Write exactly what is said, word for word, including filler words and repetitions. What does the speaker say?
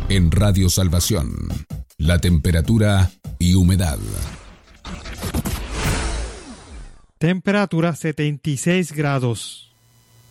En Radio Salvación, la temperatura y humedad. Temperatura setenta y seis grados.